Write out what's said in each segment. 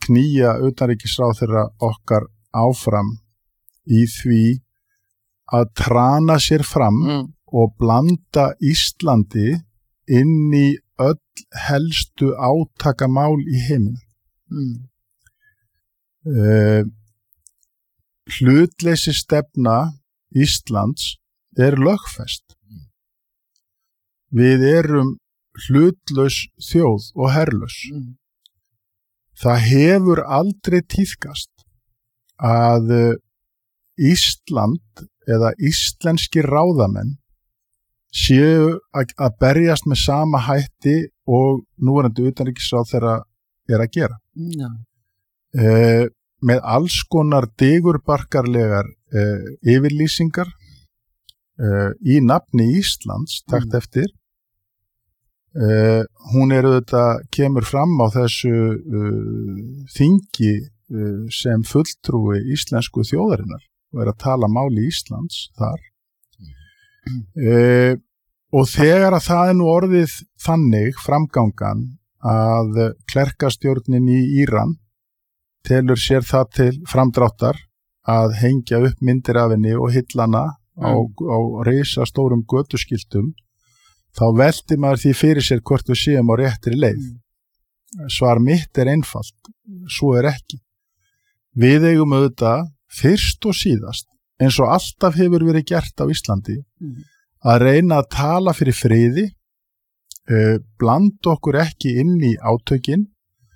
knýja utanríkisráðherra okkar áfram í því að trana sér fram og blanda Íslandi inn í öll helstu átakamál í heiminum. Hlutleysisstefna Íslands lögfest. Við erum hlutlaus þjóð og herlaus. Það hefur aldrei tíðkast að Ísland eða íslenskir ráðamenn séu að berjast með sama hætti og núverandi utanríkisráðherra að gera. Með alls konar digurbarkarlegar yfirlýsingar í nafni Íslands, takt eftir. Hún auðvitað kemur fram á þessu þingi sem fulltrúi íslensku þjóðarinnar og að tala máli Íslands þar. Og þegar að það nú orðið þannig framgangan að klerkastjórnin í Íran telur sér það til framdráttar að hengja upp myndir af henni og hillana á risastórum götuskiltum, þá velti maður því fyrir sér hvort við séum á réttri leið. Svar mitt einfalt, svo ekki. Við eigum auðvitað fyrst og síðast, eins og alltaf hefur verið gert á Íslandi, að reyna að tala fyrir friði, blanda okkur ekki inn í átökin,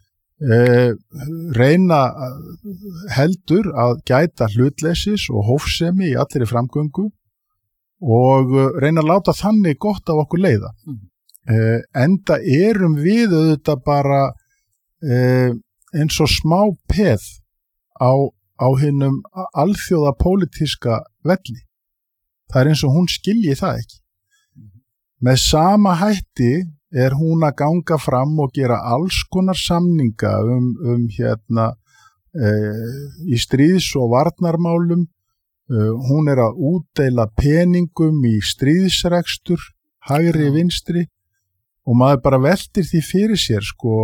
reyna heldur að gæta hlutleysis og hófsemi í allri framgöngu og reyna að láta þannig gott af okkur leiða. Enda erum við auðvitað bara eins og smá peð á hinum alþjóða pólitíska velli. Það eins og hún skilji það ekki. Með sama hætti hún að ganga fram og gera alls konar samninga í stríðs- og varnarmálum. Hún að útdeila peningum í stríðsrekstur, hægri vinstri, og maður bara veltir því fyrir sér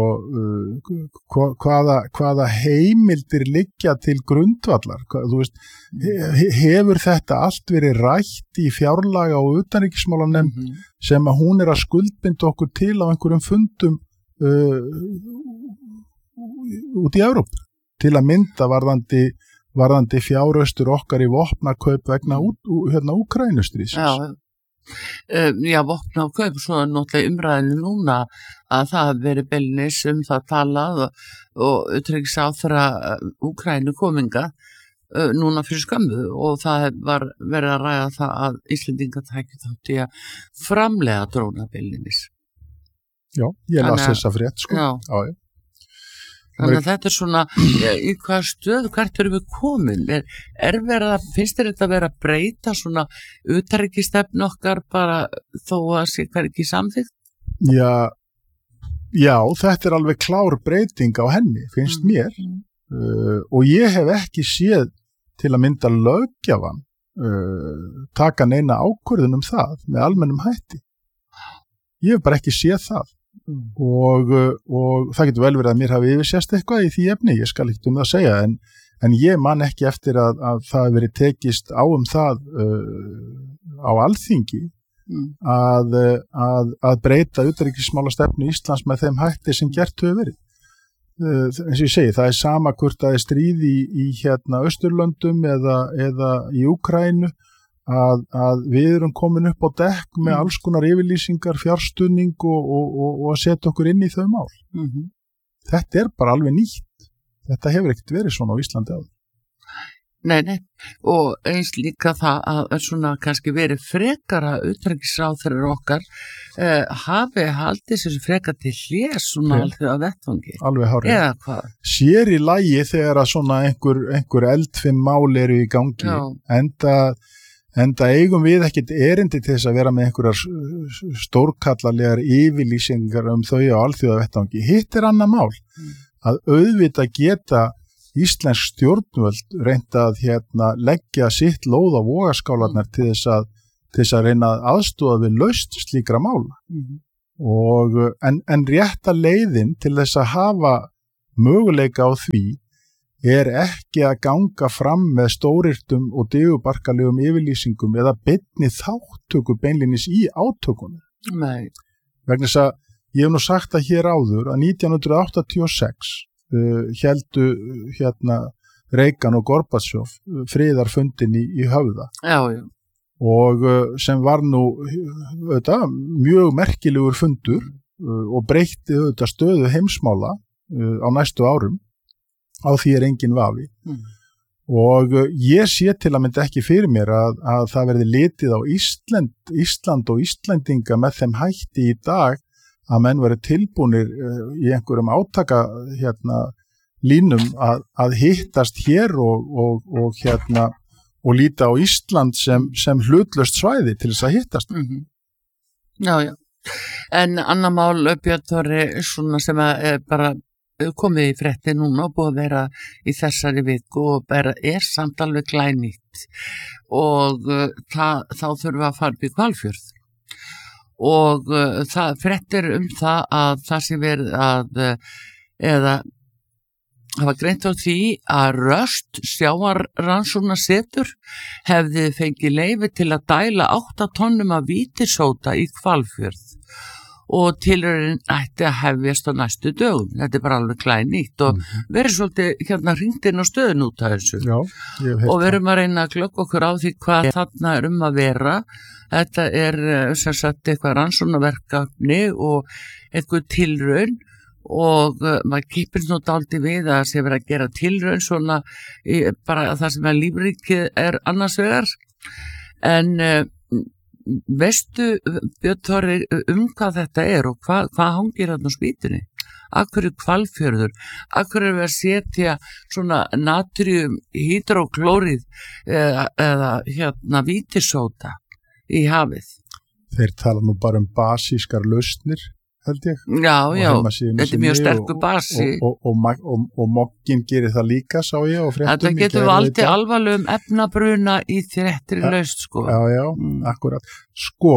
hvaða heimildir liggja til grundvallar. Þú veist, hefur þetta allt verið rætt í fjárlaga og utanríkismálanefnd sem að hún að skuldbinda okkur til á einhverjum fundum út í Evrópu til að mynda varðandi fjárhaustur okkar í vopnakaup vegna Úkrænustríðsins. Já, vopna og kaup, svo náttúrulega umræðinu núna að það hafi verið beilis það talað og utanríkisráðherra Úkraínu kominga núna fyrir skömmu og það var verið að ræða það að Íslendingar tækju þátt í að framleiða drónabeilis. Já, ég las þessa frétt Já. Þannig að þetta svona, í hvað stöðu, hvert erum við komin? Finnst þér þetta vera að breyta svona utanríkisstefnu okkar bara þó að sé hver ekki samþykkt? Já, þetta alveg klár breyting á henni, finnst mér. Og ég hef ekki séð til að mynda löggjafann taka neina ákvörðun það með almennum hætti. Ég hef bara ekki séð það. Og það getur vel verið að mér hafi yfirsést eitthvað í því efni, ég skal ekki það segja, en ég man ekki eftir að það verið tekist á það á Alþingi að breyta utanríkismálastefnu Íslands með þeim hætti sem gert hefur verið. Eins og ég segi, það sama hvort það stríð í Austurlöndum eða í Úkraínu, að við erum komin upp á dekk með alls konar yfirlýsingar, fjárstuðning og að setja okkur inn í þau mál. Þetta bara alveg nýtt. Þetta hefur ekkert verið svona á Íslandi áður. Nei, og eins líka það að svona kannski verið frekara utanríkisráðherrar okkar hafi haldið sér frekar til hlés svona alveg að vettvangi. Alveg hárið. Eða hvað? Sér í lagi þegar að svona einhver eldfim mál eru í gangi. Já. Enda eigum við ekkert erindi til þess að vera með einhverjar stórkallarlegar yfirlýsingar þau á alþjóðavettvangi. Hitt annað mál að auðvitað geta íslensk stjórnvöld reynda að leggja sitt lóð á vogaskálarnar til þess að reyna að aðstoða við lausn slíkra mála. En rétta leiðin til þess að hafa möguleika á því ekki að ganga fram með stórirtum og digubarkalegum yfirlýsingum eða beinni þáttöku beinlínis í átökunum. Nei. Vegna þess að ég hef nú sagt það hér áður að 1986 héldu Reagan og Gorbachev friðarfundin í Höfða. Já. Og sem var nú mjög merkilegur fundur og breytti stöðu heimsmála á næstu árum. Á því engin vafi. Og ég sé til að mynda ekki fyrir mér að það verði litið á Ísland og Íslendinga með þeim hætti í dag að menn verið tilbúnir í einhverjum átaka línum að hittast hér og líta á Ísland sem hlutlaust svæði til þess að hittast. Já. En annar mál, Björn Þorri, svona sem er bara komið í frétti núna og búið að vera í þessari viku og samt alveg glænýtt og þá þurfum við að fara upp í Hvalfjörð og það fréttir það að það sé verið að eða hafa greint á því að Röst sjávarrannsóknasetur hefði fengið leyfi til að dæla 8 tonnum af vítisóta í Hvalfjörð og tilraunin ætti að hefjast á næstu dögum. Þetta bara alveg glænýtt og verið svolítið hringt inn á stöðun út af þessu. Já, og við erum að reyna að glögga okkur á því hvað þarna að vera. Þetta sem sagt eitthvað rannsóknarverkefni og eitthvað tilraun og maður kippir nú dálítið við að sé verið að gera tilraun svona bara það sem lífríkið annars vegar. En veistu, Björn Þorri, hvað þetta og hvað hangir þarna á spýtunni? Af hverju Hvalfjörður? Af hverju við að setja svona natrium hydroklórið eða vítisóta í hafið? Þeir tala nú bara basískar lausnir, held ég. Já, þetta mjög sterkur basi. Og mokkinn gerir það líka, sá ég á fréttum. Þetta getur aldrei alvarlegum efnabruna í þéttri laust, sko. Já, akkurat. Sko,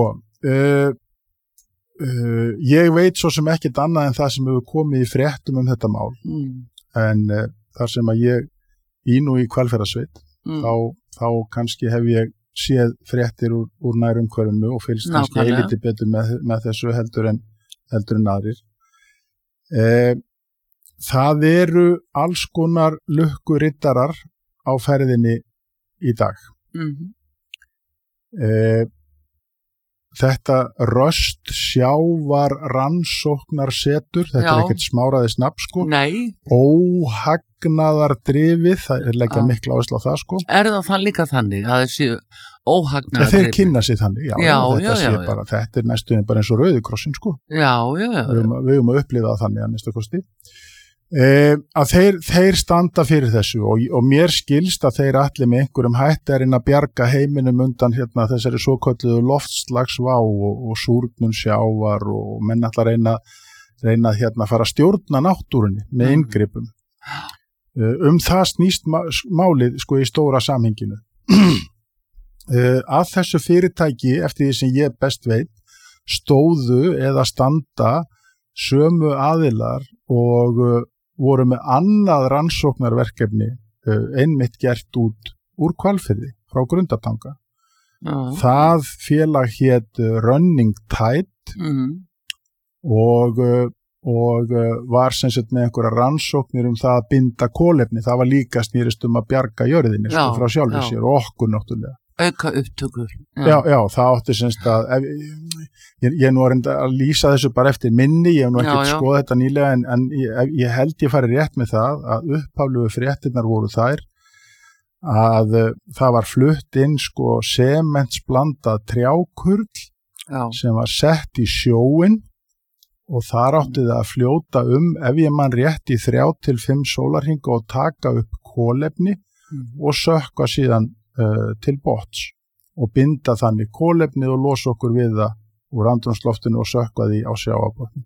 ég veit svo sem ekkert annað en það sem hefur komið í fréttum þetta mál. En þar sem að ég nú í Hvalfjarðarsveit, þá kannski hef ég séð fréttir úr nærumhverfinu og fylgst kannski eilítið betur með þessu heldur en aðrir. Það eru alls konar lukkuriddarar á ferðinni í dag. Þetta Röst sjávarrannsóknarsetur, þetta ekkert smáraðis nafn, sko. Nei. Óhagnaðardrifið, það leggja mikla áherslu á það, sko. Það líka þannig að þessi óhagnaðardrifið? Þeir kynna sig þannig, þetta næstuðin bara eins og Rauði krossin, sko. Já. Við höfum að upplifa það þannig að næstu kosti. Að þeir standa fyrir þessu og mér skilst að þeir allir með einhverjum hætti að bjarga heiminum undan þessari svokölluðu loftslagsvá og súrnun sjávar og menn allar reyna að fara að stjórna náttúrunni með inngripum. Það snýst málið sko í stóra samhenginu. Að þessu fyrirtæki, eftir því sem ég best veit, stóðu eða standa sömu aðilar og voru með annað rannsóknarverkefni einmitt gert úr Hvalfirði frá Grundartanga. Það félag hét Running Tide og var sem sagt með einhverja rannsóknir það að binda kolefni. Það var líka snýrist að bjarga jörðinni frá sjálfur sér og okkur náttúrulega. Auka upptökur. Já, það átti semst að ég nú að lýsa þessu bara eftir minni, ég hef nú ekkert skoðað þetta nýlega en ég held ég fari rétt með það að upphaflegu fréttirnar voru þær að það var flutt inn sko sementsblandað trjákurl sem var sett í sjóinn og þar átti það að fljóta ef ég man rétt í 3 til 5 sólarhringa og taka upp kolefni og sökkva síðan til botns og binda þannig kolefni og losa okkur við það úr andrúmsloftinu og sökkva því á sjávarbotni.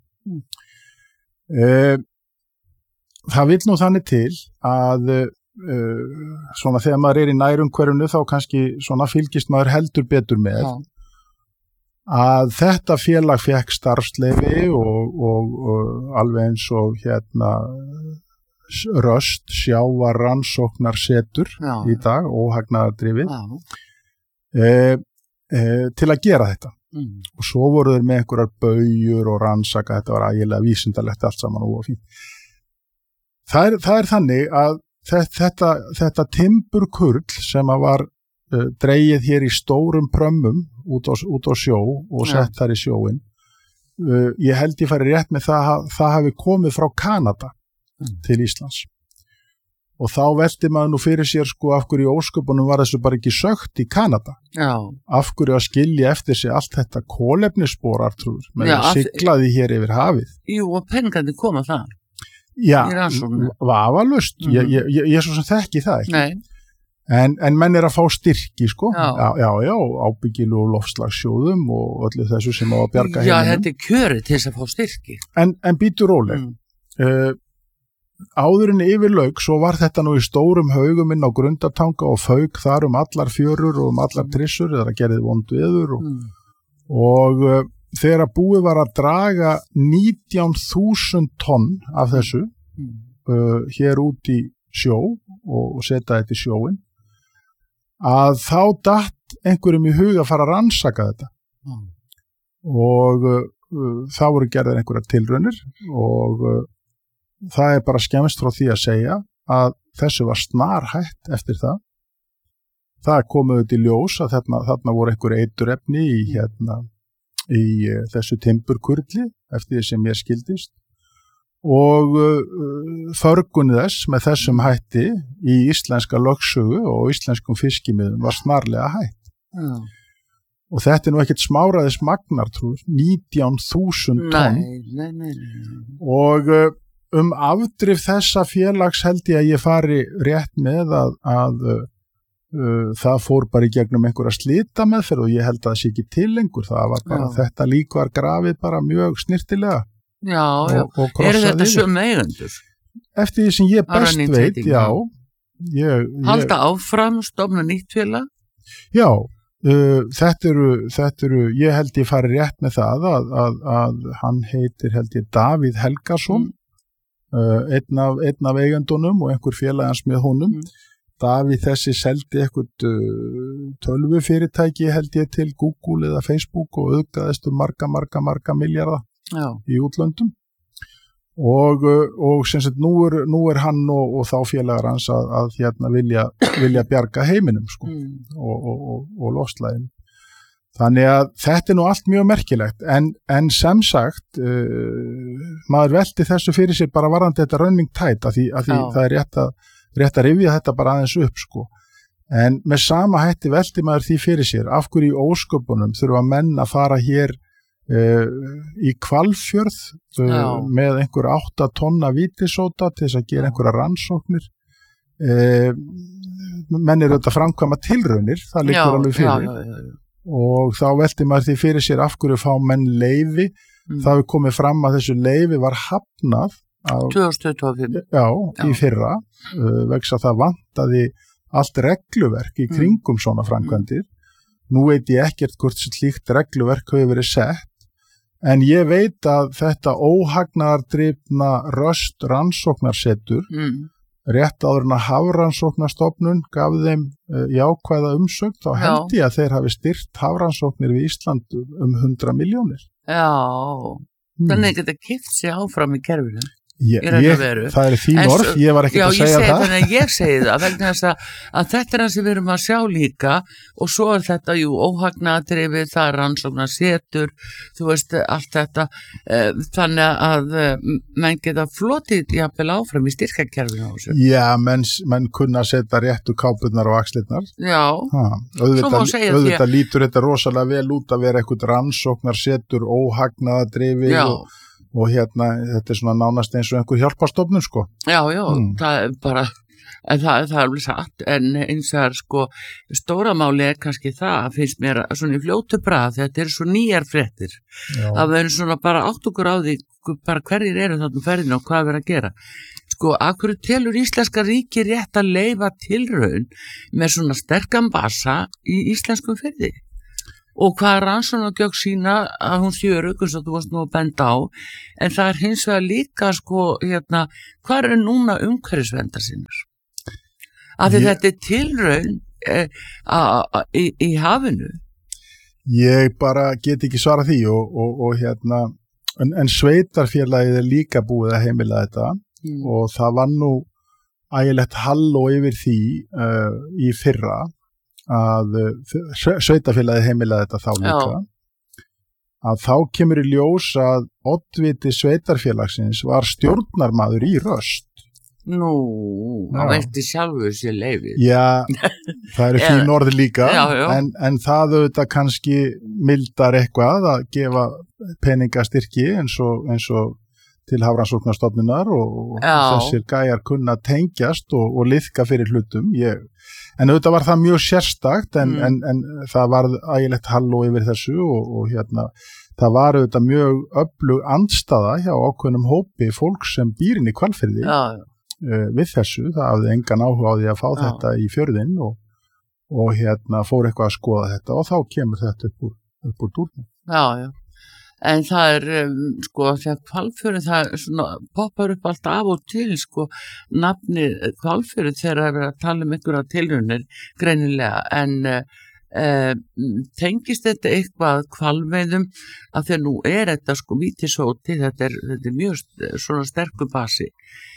Það vill nú þannig til að svona þegar maður í nærumhverfinu þá kannski svona fylgist maður heldur betur með að þetta félag fékk starfsleyfi og alveg eins og Röst sjávar rannsóknarsetur í dag, óhagnaðardrifið, til að gera þetta. Og svo voru þeir með einhverjar baujur og rannsaka, þetta var ægilega vísindalegt allt saman og fínt. Það er þannig að þetta timburkurl sem að var dregið hér í stórum prömmum út á sjó og sett þar í sjóin, ég held ég fari rétt með það hafi komið frá Kanada til Íslands. Og þá velti maður nú fyrir sér sko af hverju í ósköpunum var þessu bara ekki sögt í Kanada. Já. Af hverju að skilja eftir sig allt þetta kolefnisspor, Arnþrúður, með að siglaði hér yfir hafið. Jú, og peningandi koma það. Já, vafalaust. Ég svo sem þekki það ekki. Nei. En menn að fá styrki, sko. Já, ábyggilu og loftslagssjóðum og öllu þessu sem á að bjarga heiminum. Já, þetta kjörið til þess að fá styrki. En býtu róleg. Áðurinn yfirlaug, svo var þetta nú í stórum haugum inn á Grundartanga og fauk þar allar fjörur og allar trissur, eða gerði vondu veður og þegar að búið var að draga 19.000 tonn af þessu hér út í sjó og setja þetta í sjóin, að þá datt einhverjum í hug að fara að rannsaka þetta og þá voru gerðir einhverjar tilraunir og það bara skemmst frá því að segja að þessu var snarhætt eftir það. Það komuð til ljós að þarna voru einhver eiturefni í þessu timburkurli eftir því sem ég skildist og förgun þess með þessum hætti í íslenska lögsögu og íslenskum fiskimiðum var snarlega hætt. Og þetta nú ekkert smáraðis magnar, 19.000 tonn. Nei. Og afdrif þessa félags held ég að ég fari rétt með að það fór bara í gegnum einhverja slitameðferð og ég held að það sé ekki til lengur, það var bara þetta lík var grafið bara mjög snirtilega. Já, og þetta sömu eigendur? Eftir því sem ég best veit, já. Halda áfram, stofna nýtt félag? Já, þetta eru, ég held ég fari rétt með það að hann heitir held ég Davíð Helgason, einn af eigendunum og einhver félagans með honum. Davíð þessi seldi eitthvað tölvufyrirtæki held ég til Google eða Facebook og auðgaðist marga milljarða í útlöndum og sem sagt nú er hann og þá félagar hans að vilja bjarga heiminum sko, og loftslaginu. Þannig að þetta nú allt mjög merkilegt en sem sagt maður velti þessu fyrir sér bara varðandi þetta running tide af því það er rétt að rifja þetta bara aðeins upp sko. En með sama hætti velti maður því fyrir sér af hverju í ósköpunum þurfa menn að fara hér í Hvalfjörð með einhver 8 tonna vítisóta til þess að gera einhverja rannsóknir. Menn eru þetta framkvæma tilraunir, það liggur alveg fyrir. Og þá velti maður því fyrir sér af hverju fá menn leyfi. Það hefur komið fram að þessu leyfi var hafnað 2025 í fyrra vegna að það vantaði allt regluverk í kringum svona framkvæmdir. Nú veit ég ekkert hvort slíkt regluverk hefur verið sett en ég veit að þetta óhagnaðardrifna Röst rannsóknarsetur rétt áður en að Hafrannsóknastofnun gaf þeim jákvæða umsögn, þá held ég að þeir hafi styrkt hafrannsóknir við Ísland 100 milljónir. Já, þannig að þetta kippt sig áfram í kerfinu. Það er þín orð, ég var ekkert að segja það. Þannig að ég segi það, vegna þess að þetta er það sem við erum að sjá líka og svo er þetta, óhagnaðardrifið, það er rannsóknarsetur, þú veist, allt þetta, þannig að menn geta flotið jafnvel áfram í styrkakerfinu á þessu. Já, menn kunna setja réttu kápurnar og axlirnar. Já, svo má segja því auðvitað lítur þetta rosalega vel út að vera eitthvað rannsóknarsetur, óhagnaðardrifið og þetta er svona nánast eins og einhver hjálparstofnun sko. Já, það er bara það er alveg satt, en eins og sko stóramáli er kannski það, finnst mér svona í fljótu bragð, þetta er svo nýjar fréttir að við erum svona bara átt okkur á því bara hverjir eru þarna ferðinu og hvað við að gera. Sko, af hverju telur íslenska ríki rétt að leyfa tilraun með svona sterkan basa í íslenskum firði? og hvað rannsóknargögn sína að hún sé örugg eins og þú varst nú að benda á, en það hins vegar líka sko, hvað núna umhverfisverndar sinnar? Af því þetta tilraun í hafinu. Ég bara get ekki svara því og en sveitarfélagið líka búið að heimila þetta og það var nú ægilegt halló yfir því í fyrra að sveitarfélagið heimilaði þetta þá líka. Að þá kemur í ljós að oddviti sveitarfélagsins var stjórnarmaður í Röst. Nú, hann veitti sjálfur sér leyfið. Já, það eru fín orð líka, já. En það auðvitað kannski mildar eitthvað að gefa peningastyrki eins og til Hafrannsóknastofnunar og þessir gæjar kunna tengjast og liðka fyrir hlutum. En auðvitað var það mjög sérstakt en það var ægilegt halló yfir þessu og það var auðvitað mjög öflug andstaða hjá ákveðnum hópi fólk sem býr inn í Hvalfirði. Við þessu, það hafði engan áhuga á því að fá þetta í fjörðinn og fór eitthvað að skoða þetta og þá kemur þetta upp úr dúrnum. Já, en það sko þegar Hvalfjörður það svona poppar upp allt af og til sko nafni Hvalfjörður þegar það er að tala einhverja tilraunir greinilega en tengist þetta eitthvað hvalveiðum af því að nú þetta sko vítisóti, þetta er mjög svona sterkur basi.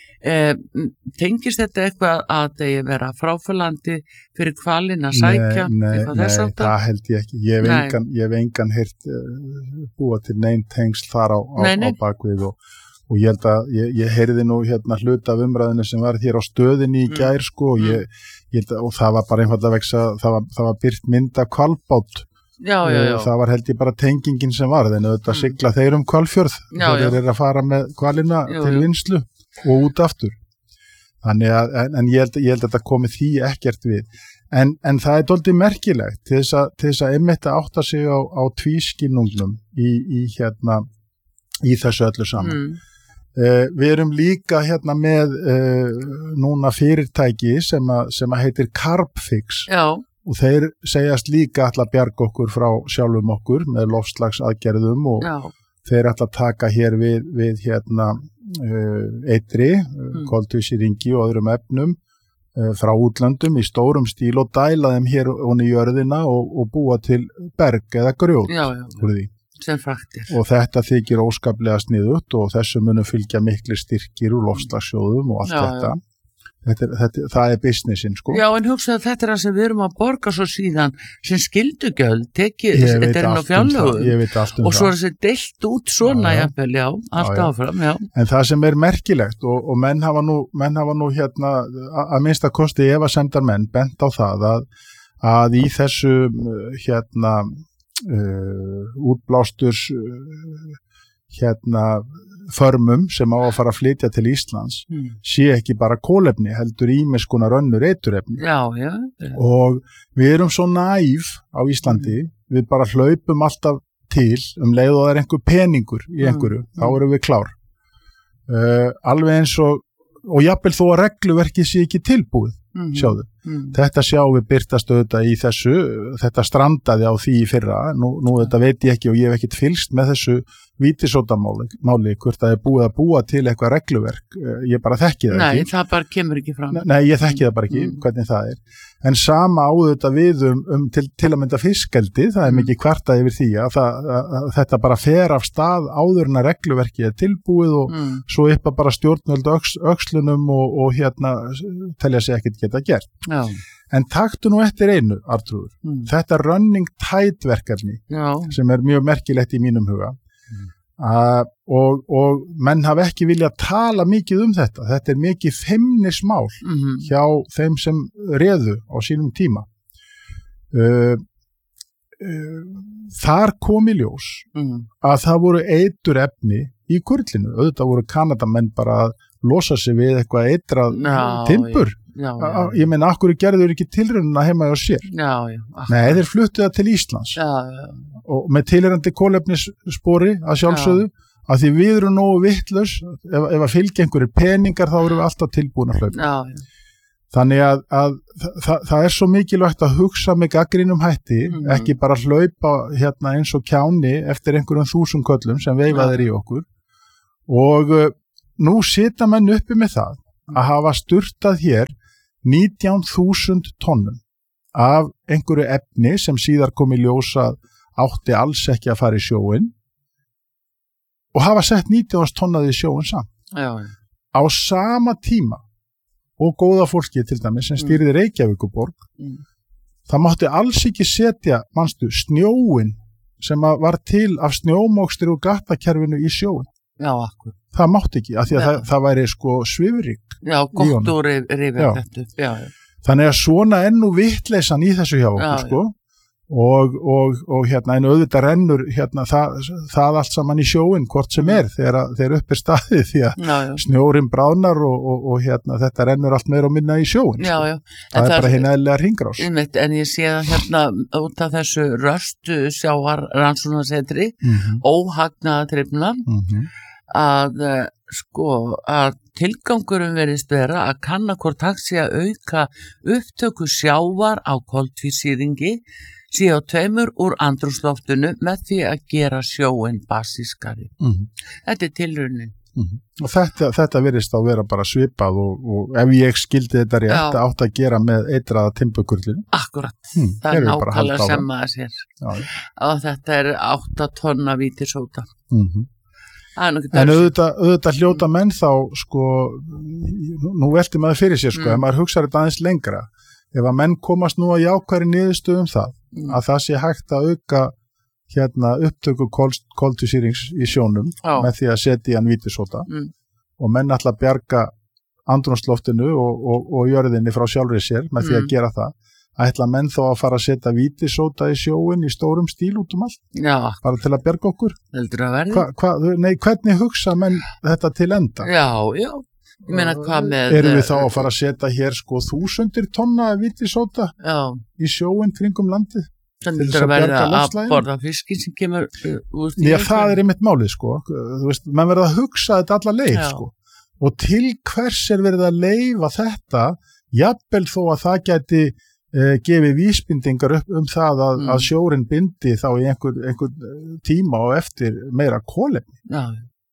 Tengist þetta eitthvað að það vera fráfælandi fyrir hvalinn að sækja? Nei, það held ég ekki. Ég hef engan heyrt búa til neinn tengsl þar á bakvið og ég held að ég heyrði nú hluta af umræðinu sem var hér á stöðinni í gær sko og það var bara einfallega vegna það var birt mynd af hvalbát. Já. Það var held ég bara tengingin sem var en auðvitað sigla þeir Hvalfjörð þeir eru að fara með hvalina til vinnslu og út aftur. Þannig en ég held að þetta komi því ekkert við. En það er dálítið merkilegt til þess að einmitt að átta sig á tvískinnungnum í þessu öllu saman. Við erum líka með núna fyrirtæki sem heitir Carbfix. Já. Og þeir segjast líka ætla að bjarga okkur frá sjálfum okkur með loftslagsaðgerðum og þeir ætla að taka hér við eitri, koltvísýringi og öðrum efnum frá útlöndum í stórum stíl og dæla þeim hér onni í jörðina og búa til berg eða grjót úr því. Sem fraktir. Og þetta þykir óskaplega sniðugt og þessu munum fylgja miklir styrkir úr loftslagssjóðum og allt þetta. Það er businessin sko. Já, en hugsaðu þetta það sem við erum að borga svo síðan sem skyldugjöld þetta er inn á fjárlögum og svo er þessi deilt út svona allt áfram. En það sem er merkilegt og menn hafa nú að minnsta kosti efasemdar menn bent á það að í þessu útblásturs förmum sem á að fara að flytja til Íslands sé ekki bara kólefni heldur ýmis konar önnur eiturefni. Já. Og við erum svo næf á Íslandi, við bara hlaupum alltaf til leið og það er einhver peningur í einhverju, þá erum við klár. Alveg eins og jafnvel þó að regluverkið sé ekki tilbúið, sjáðu. Þetta sjáum við birtast auðvitað í þessu, þetta strandaði á því í fyrra, nú þetta veit ég ekki og ég hef ekkert fylgst með þessu vítisóttamáli, hvort það er búið að búa til eitthvað regluverk, ég bara þekki það ekki. Nei, það bara kemur ekki fram. Nei, ég þekki það bara ekki, hvernig það er. En sama áðvitað við til að mynda fiskeldi, það er mikið kvartað yfir því að þetta bara fer af stað áður en að regluverkið er tilbúið og svo upp að bara stjórnvöld öxlunum og telja sig ekkert geta gert. Já. En taktu nú eftir einu, Arnþrúður, þetta running tide verkefni sem er mjög merkilegt í mínum huga og menn hafa ekki viljað tala mikið þetta. Þetta er mikið feimnismál hjá þeim sem réðu á sínum tíma. Þar kom í ljós að það voru eiturefni í kurlinu. Auðvitað voru Kanadamenn bara að losa sig við eitthvað eitrað timbur. Ég meina, akkur gerður ekki tilraunina heima hjá sér. Nei, þeir fluttu það til Íslands og með tilheyrandi kolefnisspori að sjálfsögðu að því við erum nógu vitlaus ef að fylgja einhverjir peningar þá erum við alltaf tilbúin að hlaupa. Þannig að það svo mikilvægt að hugsa með gagnrýnum hætti, ekki bara hlaupa hérna eins og kjáni eftir einhverjum 1000 köllum sem veifaðir í okkur. Og nú sita menn uppi með það að hafa sturtað hér 19.000 tonnum af einhverju efni sem síðar kom í ljós að átti alls ekki að fara í sjóinn og hafa sett 19.000 tonnað í sjóinn samt. Já. Á sama tíma og góða fólki til dæmis sem stýrði Reykjavíkurborg, það mátti alls ekki setja, manstu, snjóin sem var til af snjómokstri og gattakerfinu í sjóinn. Já, akkur. Það mátti ekki, af því að það væri sko svifryk. Já, gott og rifið þetta. Já. Þannig að svona nú vittleysan í þessu hjá okkur, sko. Og hérna, en auðvitað rennur hérna það allt saman í sjóinn hvort sem þegar upp staðið því að snjórinn bráðnar og hérna þetta rennur allt meira og minna í sjóinn. Já. Það bara hinn eðlilega hringrás. En ég sé það hérna út af þessu röstu sjávar rannsóknarsetri, óhagnaðatrifna, að tilgangurum verðist vera að kanna hvort hægt sé að auka upptöku sjávar á koltvísýringi CO2 úr andrúmsloftinu með því að gera sjóinn basískari. Þetta tilraunin. Og þetta virðist að vera bara svipað og ef ég skildi þetta rétt átt að gera með eitraða timburkurlinu. Akkurat, það nákvæmlega sem maður sér. Og þetta 8 tonna vítisóta. En auðvitað hljóta menn þá sko, nú velti maður fyrir sér sko, ef maður hugsaður þetta aðeins lengra, ef að menn komast nú að jákværi niðurstöðum að það sé hægt að auka hérna upptöku koltvísýrings í sjónum með því að setja í hann vítisóta og menn ætla að bjarga andrúmsloftinu og jörðinni frá sjálfri sér með því að gera það. Ætla menn þá að fara að setja vítisóta í sjóin í stórum stíl út allt? Já. Bara til að bjarga okkur? Heldur að verði? Hvernig hugsa menn þetta til enda? Já. Ég meina hvað með... Erum við þá að fara að setja hér sko 1000 tonna vítisóta í sjóin kringum landið? Þannig að verða að borða fiskin sem kemur úr því? Já, það einmitt málið sko. Þú veist, menn verða að hugsa þetta alla leið sko. Og til hvers verið að leyfa þetta, jafnvel þó að það gæti gefið vísbendingar upp það að sjórinn bindi þá í einhver tíma og eftir meira kolefni. Já.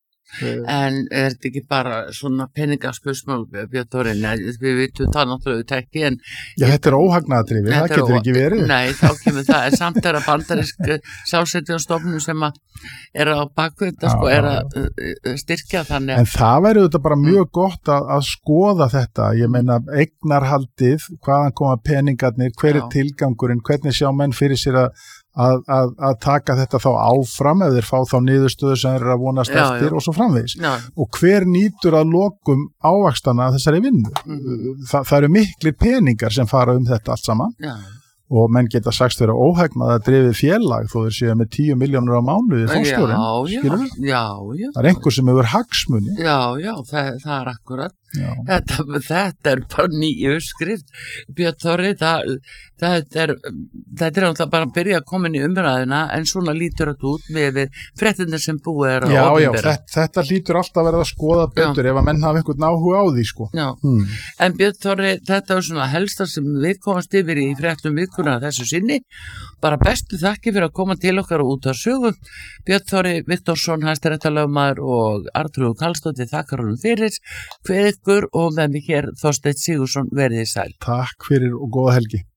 En þetta ekki bara svona peningaspursmál, Björn Þórin, við vitum það náttúrulega ekki en... Já, þetta óhagnaðadrifið, það getur ekki verið. Nei, þá kemur það, en samt að bandarisk sjálfsætjarstofnun sem að á bakvita, sko, að styrkja þannig. En það væri þetta bara mjög gott að skoða þetta, ég meina eignarhaldið, hvaðan koma peningarnir, hver tilgangurinn, hvernig sjá menn fyrir sér að taka þetta þá áfram ef þeir fá þá niðurstöðu sem þeir að vonast eftir og svo framvegis. Og hver nýtur að lokum ávaxtana þessari vinnu? Það eru miklir peningar sem fara þetta allt saman og menn geta sagst vera óhegnað að drifið félag þó þeir séu með 10 milljónir á mánuði fórstjórinn, skilur við? Já. Það einhver sem hefur hagsmuni. Já, það akkurat. Þetta bara nýju skrift, Björn Þorri, þetta náttúrulega bara að byrja að koma inn í umræðina en svona lítur þetta út með fréttinir sem búið að opinbera. Já, þetta lítur alltaf að verða að skoða betur ef að menn hafa einhvern áhuga á því, sko. Já, en Björn Þorri, þetta svona helsta sem við komast yfir í fréttum vikuna þessu sinni, bara bestu þakki fyrir að koma til okkar og út af sögum. Björn Þorri Viktorsson, hæstaréttarlögmaður og Arnþrúður Karlsdóttir þakkar honum fyrir, hver ykkur og með mig hér Þorsteinn Sigurðsson, verið sæl. Takk fyrir og góða helgi.